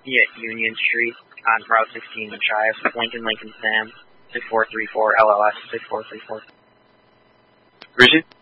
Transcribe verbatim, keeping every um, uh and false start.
Yeah, Union Street on Route sixteen in Chives, Lincoln, Lincoln, Sam, six four three four, L L S six four three four. Greasy?